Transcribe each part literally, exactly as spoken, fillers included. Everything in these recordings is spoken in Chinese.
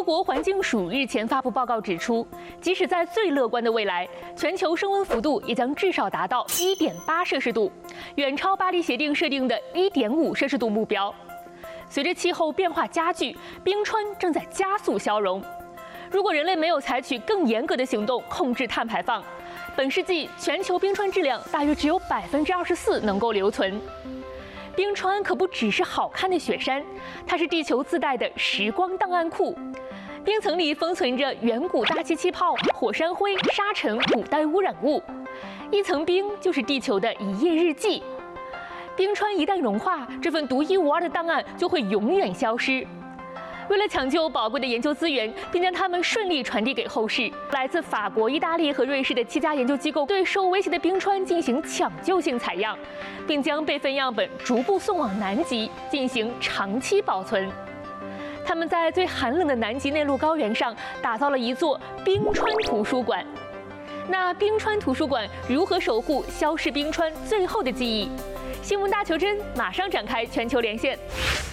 国环境署日前发布报告指出，即使在最乐观的未来，全球升温幅度也将至少达到 一点八摄氏度，远超巴黎协定设定的 一点五摄氏度目标。随着气候变化加剧，冰川正在加速消融。如果人类没有采取更严格的行动控制碳排放，本世纪全球冰川质量大约只有百分之二十四能够留存。冰川可不只是好看的雪山，它是地球自带的时光档案库。冰层里封存着远古大气气泡、火山灰、沙尘、古代污染物。一层冰就是地球的一页日记。冰川一旦融化，这份独一无二的档案就会永远消失。为了抢救宝贵的研究资源，并将它们顺利传递给后世，来自法国、意大利和瑞士的七家研究机构对受威胁的冰川进行抢救性采样，并将备份样本逐步送往南极进行长期保存。他们在最寒冷的南极内陆高原上打造了一座冰川图书馆。那冰川图书馆如何守护消失冰川最后的记忆？新闻大求真马上展开全球连线。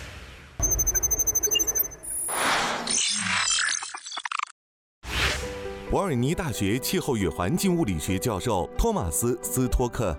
伯尔尼大学气候与环境物理学教授托马斯·斯托克。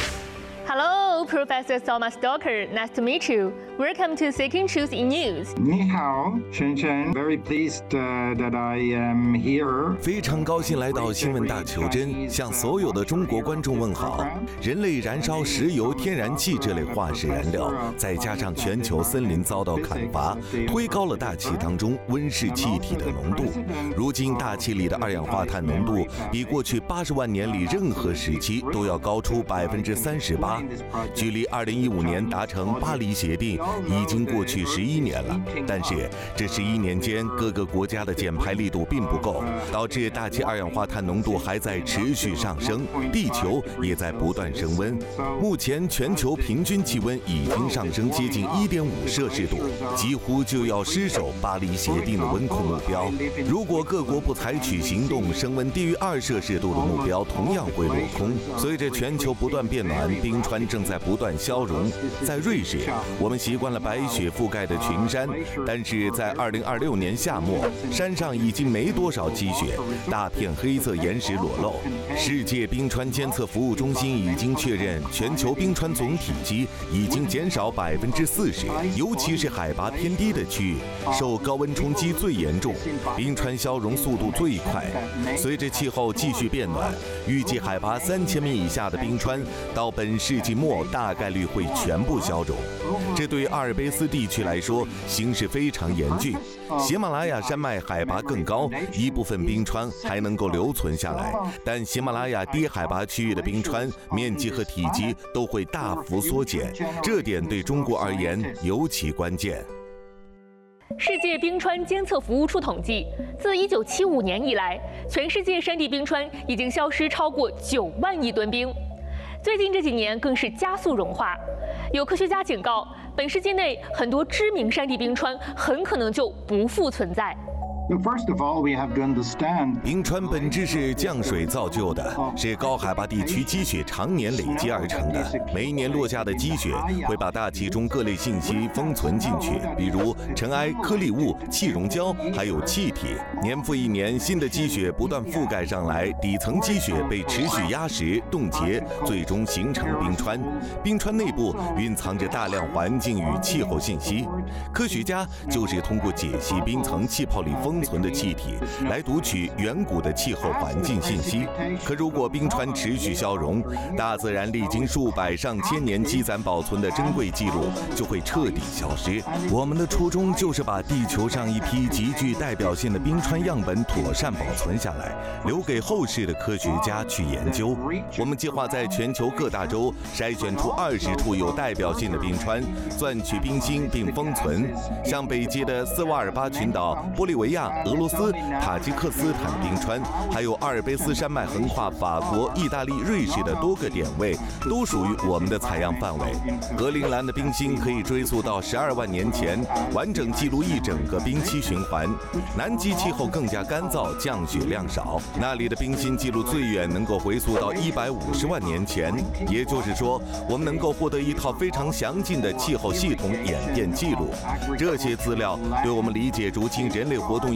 Hello, Professor Thomas Stocker. Nice to meet you. Welcome to Seeking Truth in News. 你好，晨晨。Very pleased uh, that I am here. 非常高兴来到新闻大求真，向所有的中国观众问好。人类燃烧石油、天然气这类化石燃料，再加上全球森林遭到砍伐，推高了大气当中温室气体的浓度。如今大气里的二氧化碳浓度比过去八十万年里任何时期都要高出百分之三十八。距离二零一五年达成巴黎协定已经过去十一年了，但是这十一年间各个国家的减排力度并不够，导致大气二氧化碳浓度还在持续上升，地球也在不断升温。目前全球平均气温已经上升接近 一点五摄氏度，几乎就要失守巴黎协定的温控目标。如果各国不采取行动，升温低于二摄氏度的目标同样会落空。随着全球不断变暖，冰川正在不断消融。在瑞士，我们习惯了白雪覆盖的群山，但是在二零二六年夏末，山上已经没多少积雪，大片黑色岩石裸露。世界冰川监测服务中心已经确认，全球冰川总体积已经减少百分之四十，尤其是海拔偏低的区域，受高温冲击最严重，冰川消融速度最快。随着气候继续变暖，预计海拔三千米以下的冰川到本世纪末大概率会全部消融。这对阿尔卑斯地区来说形势非常严峻。喜马拉雅山脉海拔更高，一部分冰川还能够留存下来，但喜马拉雅低海拔区域的冰川面积和体积都会大幅缩减，这点对中国而言尤其关键。 世界冰川监测服务处统计，自一九七五年以来，全世界山地冰川已经消失超过九万亿吨冰。最近这几年更是加速融化。有科学家警告，本世纪内很多知名山地冰川很可能就不复存在。 First of all, we have to understand. 冰川本质是降水造就的，是高海拔地区积雪常年累积而成的。每一年落下的积雪会把大气中各类信息封存进去，比如尘埃、颗粒物、气溶胶，还有气体。年复一年，新的积雪不断覆盖上来，底层积雪被持续压实、冻结，最终形成冰川。冰川内部蕴藏着大量环境与气候信息，科学家就是通过解析冰层气泡里封存的气体来读取远古的气候环境信息。可如果冰川持续消融，大自然历经数百上千年积攒保存的珍贵记录就会彻底消失。我们的初衷就是把地球上一批极具代表性的冰川样本妥善保存下来，留给后世的科学家去研究。我们计划在全球各大洲筛选出二十处有代表性的冰川，钻取冰芯并封存。像北极的斯瓦尔巴群岛、玻利维亚、俄罗斯、塔吉克斯坦冰川，还有阿尔卑斯山脉横跨法国、意大利、瑞士的多个点位，都属于我们的采样范围。格陵兰的冰芯可以追溯到十二万年前，完整记录一整个冰期循环。南极气候更加干燥，降雪量少，那里的冰芯记录最远能够回溯到一百五十万年前。也就是说，我们能够获得一套非常详尽的气候系统演变记录。这些资料对我们理解如今人类活动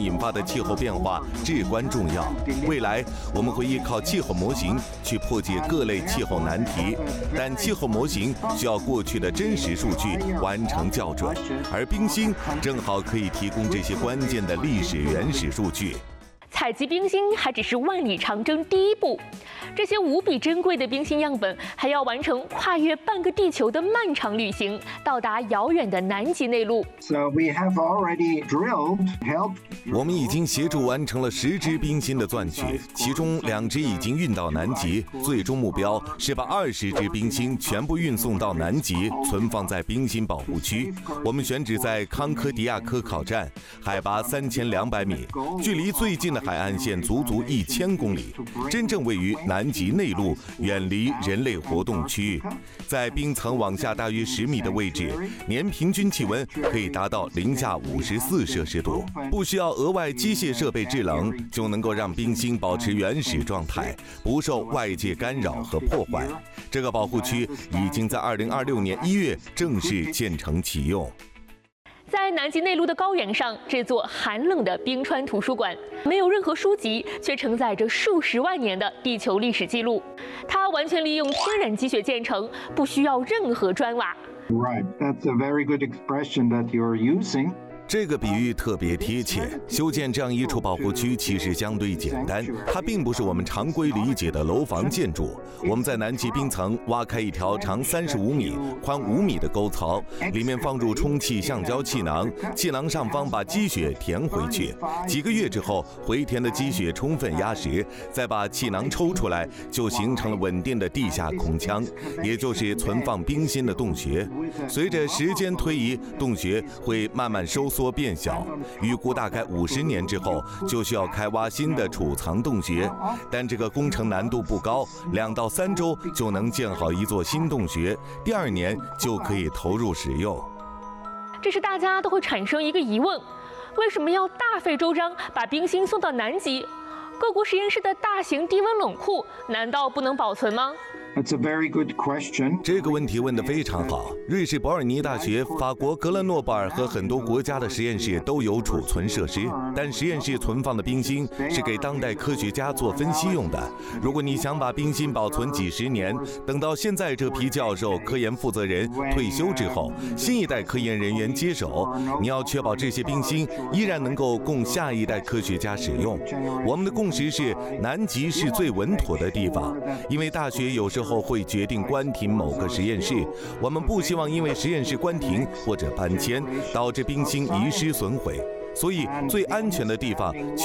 引发的气候变化至关重要。未来我们会依靠气候模型去破解各类气候难题，但气候模型需要过去的真实数据完成校准，而冰芯正好可以提供这些关键的历史原始数据。 采集冰芯还只是万里长征第一步，这些无比珍贵的冰芯样本还要完成跨越半个地球的漫长旅行，到达遥远的南极内陆。 So we have already drilled, helped. 我们已经协助完成了十支冰芯的钻取，其中两支已经运到南极，最终目标是把二十支冰芯全部运送到南极，存放在冰芯保护区。我们选址在康科迪亚科考站，海拔三千两百米，距离最近的海岸线足足一千公里，真正位于南极内陆，远离人类活动区域。在冰层往下大约十米的位置，年平均气温可以达到零下五十四摄氏度，不需要额外机械设备制冷，就能够让冰芯保持原始状态，不受外界干扰和破坏。这个保护区已经在二零二六年一月正式建成启用。 在南极内陆的高原上，这座寒冷的冰川图书馆没有任何书籍，却承载着数十万年的地球历史记录。它完全利用天然积雪建成，不需要任何砖瓦。 Right, that's a very good expression that you're using. 这个比喻特别贴切。修建这样一处保护区其实相对简单，它并不是我们常规理解的楼房建筑。我们在南极冰层挖开一条长三十五米、宽五米的沟槽，里面放入充气橡胶气囊，气囊上方把积雪填回去。几个月之后，回填的积雪充分压实，再把气囊抽出来，就形成了稳定的地下空腔，也就是存放冰芯的洞穴。随着时间推移，洞穴会慢慢收缩变小，预估大概五十年之后就需要开挖新的储藏洞穴，但这个工程难度不高，两到三周就能建好一座新洞穴，第二年就可以投入使用。 这时大家都会产生一个疑问：为什么要大费周章把冰芯送到南极？各国实验室的大型低温冷库难道不能保存吗 ？That's a very good question. 这个问题问得非常好。瑞士伯尔尼大学、法国格勒诺布尔和很多国家的实验室都有储存设施，但实验室存放的冰芯是给当代科学家做分析用的。如果你想把冰芯保存几十年，等到现在这批教授、科研负责人退休之后，新一代科研人员接手，你要确保这些冰芯依然能够供下一代科学家使用。我们的共识是，南极是最稳妥的地方，因为大学有时候后会决定关停某个实验室，我们不希望因为实验室关停或者搬迁导致冰芯遗失损毁，所以最安全的地方